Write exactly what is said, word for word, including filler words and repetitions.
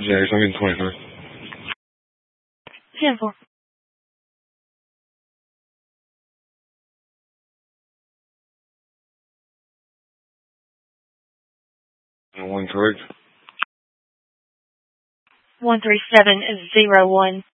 Yeah, I'm getting twenty-three. ten four. One correct. one three seven zero one.